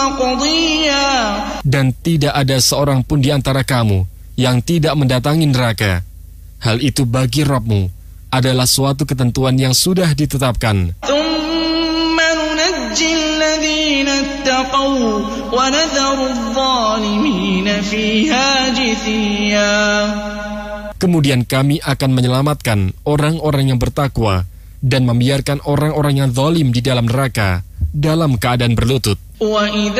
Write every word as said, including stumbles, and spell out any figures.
Dan tidak ada seorang pun di antara kamu yang tidak mendatangi neraka. Hal itu bagi Rabbmu adalah suatu ketentuan yang sudah ditetapkan. Kemudian kami akan menyelamatkan orang-orang yang bertakwa dan membiarkan orang-orang yang zalim di dalam neraka dalam keadaan berlutut.